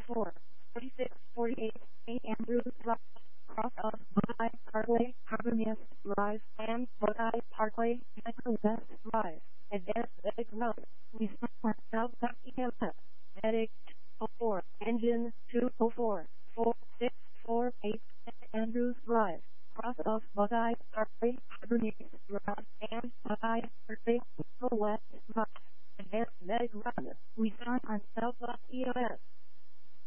44, 46, 48, St. Andrews Drive, cross of Buckeye Parkway, Harvest Rise, and Buckeye Parkway, West Rise, Advanced Medic Road, Wisconsin, South Campus, Medic 04, Engine 204, 4648, St. Andrews Drive, cross of Buckeye Parkway, Harvest Rise, and Buckeye Parkway, West